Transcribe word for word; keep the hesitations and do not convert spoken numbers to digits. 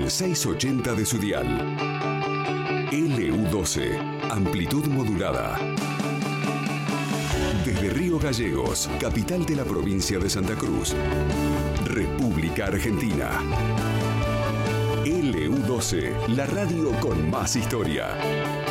el seiscientos ochenta de su dial. L U doce, amplitud modulada. Desde Río Gallegos, capital de la provincia de Santa Cruz, República Argentina. L U doce, la radio con más historia.